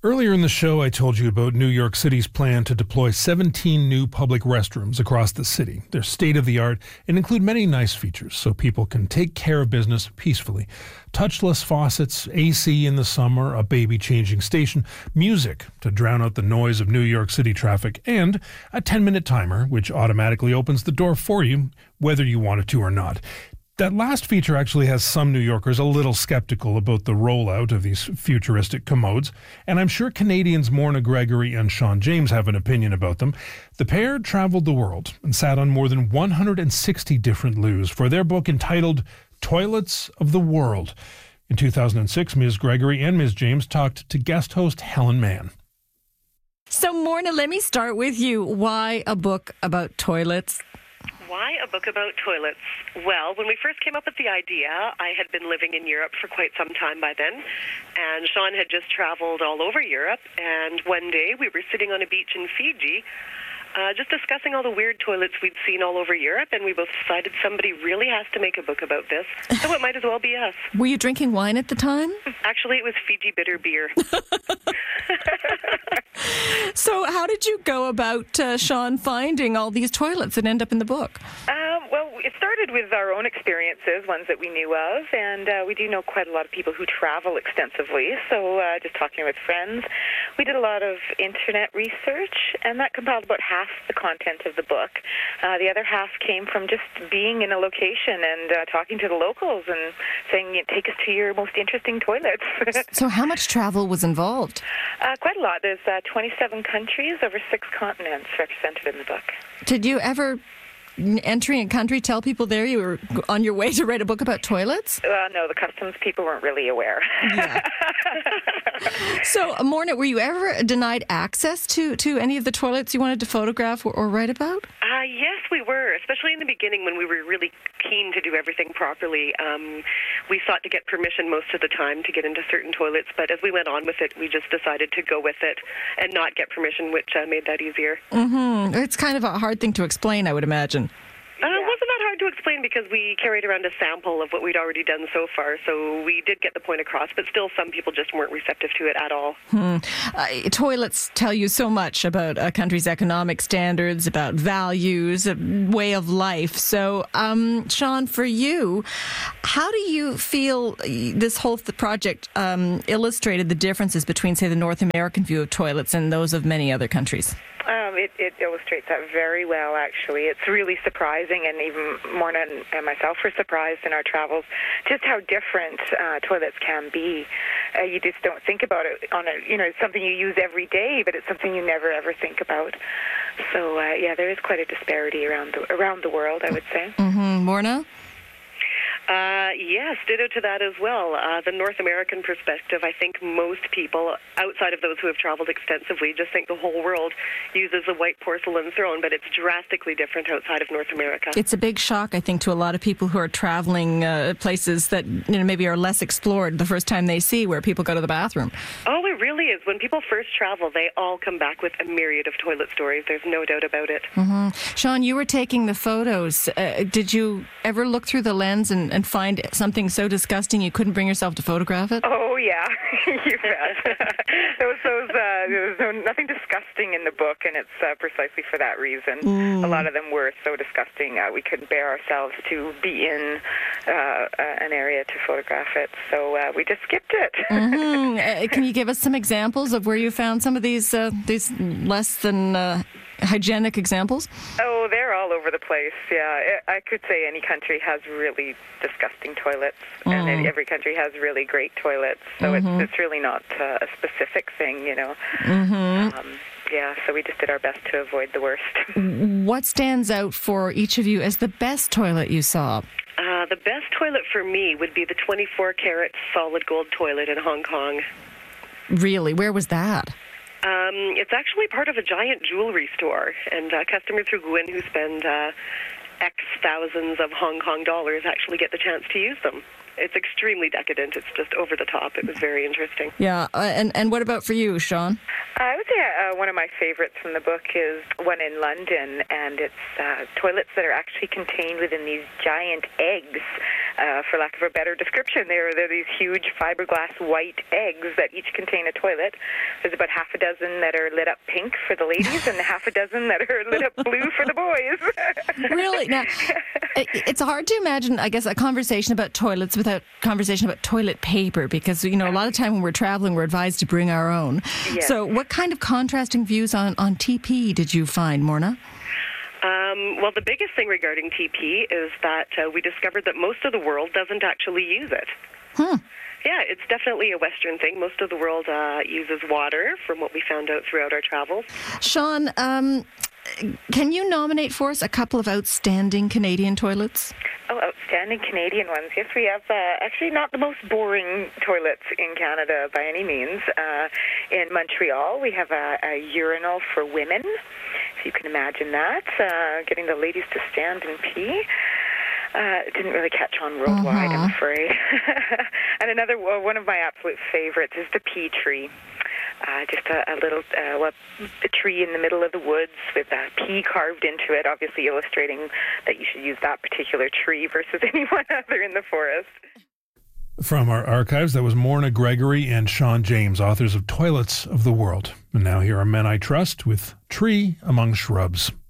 Earlier in the show, I told you about New York City's plan to deploy 17 new public restrooms across the city. They're state-of-the-art and include many nice features so people can take care of business peacefully. Touchless faucets, AC in the summer, a baby-changing station, music to drown out the noise of New York City traffic, and a 10-minute timer which automatically opens the door for you, whether you want it to or not. That last feature actually has some New Yorkers a little skeptical about the rollout of these futuristic commodes, and I'm sure Canadians Morna Gregory and Sean James have an opinion about them. The pair traveled the world and sat on more than 160 different loos for their book entitled Toilets of the World. In 2006, Ms. Gregory and Ms. James talked to guest host Helen Mann. So, Morna, let me start with you. Why a book about toilets? Why a book about toilets? Well, when we first came up with the idea, I had been living in Europe for quite some time by then, and Sean had just traveled all over Europe, and one day we were sitting on a beach in Fiji, just discussing all the weird toilets we'd seen all over Europe, and we both decided somebody really has to make a book about this, so it might as well be us. Were you drinking wine at the time? Actually, it was Fiji bitter beer. So how did you go about, Sean, finding all these toilets that end up in the book? Well, it started with our own experiences, ones that we knew of, and we do know quite a lot of people who travel extensively, so just talking with friends. We did a lot of internet research, and that compiled about half the content of the book. The other half came from just being in a location and talking to the locals and saying, take us to your most interesting toilets. So how much travel was involved? Quite a lot. There's 27 countries over 6 continents represented in the book. Did you ever, entering a country, tell people there you were on your way to write a book about toilets? No, the customs people weren't really aware. Yeah. So, Morna, were you ever denied access to any of the toilets you wanted to photograph or write about? Yes, we were, especially in the beginning when we were really keen to do everything properly. We sought to get permission most of the time to get into certain toilets, but as we went on with it, we just decided to go with it and not get permission, which made that easier. Mm-hmm. It's kind of a hard thing to explain, I would imagine. It wasn't that hard to explain because we carried around a sample of what we'd already done so far, so we did get the point across, but still some people just weren't receptive to it at all. Toilets tell you so much about a country's economic standards, about values, a way of life. So, Sean, for you, how do you feel this whole project illustrated the differences between, say, the North American view of toilets and those of many other countries? It illustrates that very well, actually. It's really surprising, and even Morna and myself were surprised in our travels, just how different toilets can be. You just don't think about it it's something you use every day, but it's something you never, ever think about. So, there is quite a disparity around the world, I would say. Mm-hmm. Morna? Yes, ditto to that as well. The North American perspective, I think most people, outside of those who have traveled extensively, just think the whole world uses a white porcelain throne, but it's drastically different outside of North America. It's a big shock, I think, to a lot of people who are traveling places that maybe are less explored the first time they see where people go to the bathroom. Oh, it really is. When people first travel, they all come back with a myriad of toilet stories. There's no doubt about it. Mm-hmm. Sean, you were taking the photos. Did you ever look through the lens and find something so disgusting you couldn't bring yourself to photograph it? Oh, yeah. You bet. There's nothing disgusting in the book, and it's precisely for that reason. A lot of them were so disgusting we couldn't bear ourselves to be in an area to photograph it, so we just skipped it. Mm-hmm. Can you give us some examples of where you found some of these less than hygienic examples? Oh, they're all over the place, yeah. I could say any country has really disgusting toilets, and every country has really great toilets, so it's really not a specific thing, so we just did our best to avoid the worst. What stands out for each of you as the best toilet you saw? The best toilet for me would be the 24-karat solid gold toilet in Hong Kong. Really? Where was that? It's actually part of a giant jewelry store, and customers who go in who spend X thousands of Hong Kong dollars actually get the chance to use them. It's extremely decadent. It's just over the top. It was very interesting. Yeah, and what about for you, Sean? I would say one of my favorites from the book is one in London, and it's toilets that are actually contained within these giant eggs For lack of a better description, they're these huge fiberglass white eggs that each contain a toilet. There's about half a dozen that are lit up pink for the ladies and half a dozen that are lit up blue for the boys. Really? Now, it's hard to imagine, I guess, a conversation about toilets without conversation about toilet paper because, you know, a lot of time when we're traveling, we're advised to bring our own. Yes. So what kind of contrasting views on TP did you find, Morna? Well, the biggest thing regarding TP is that we discovered that most of the world doesn't actually use it. Yeah, it's definitely a Western thing. Most of the world uses water, from what we found out throughout our travels. Sean, can you nominate for us a couple of outstanding Canadian toilets? Oh, outstanding Canadian ones. Yes, we have actually not the most boring toilets in Canada by any means. In Montreal, we have a urinal for women, if you can imagine that, getting the ladies to stand and pee. It didn't really catch on worldwide, I'm afraid. And another one of my absolute favorites is the pea tree. Just a little a tree in the middle of the woods with a pea carved into it, obviously illustrating that you should use that particular tree versus any one other in the forest. From our archives, that was Morna Gregory and Sean James, authors of Toilets of the World. And now here are Men I Trust with Tree Among Shrubs.